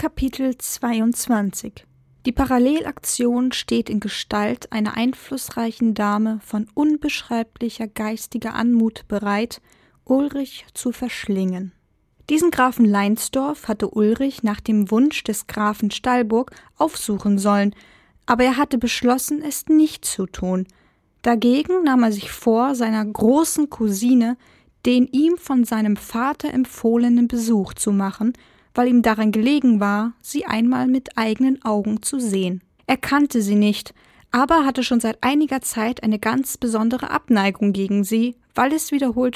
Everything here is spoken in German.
Kapitel 22. Die Parallelaktion steht in Gestalt einer einflussreichen Dame von unbeschreiblicher geistiger Anmut bereit, Ulrich zu verschlingen. Diesen Grafen Leinsdorf hatte Ulrich nach dem Wunsch des Grafen Stallburg aufsuchen sollen, aber er hatte beschlossen, es nicht zu tun. Dagegen nahm er sich vor, seiner großen Cousine den ihm von seinem Vater empfohlenen Besuch zu machen, weil ihm daran gelegen war, sie einmal mit eigenen Augen zu sehen. Er kannte sie nicht, aber hatte schon seit einiger Zeit eine ganz besondere Abneigung gegen sie, weil es wiederholt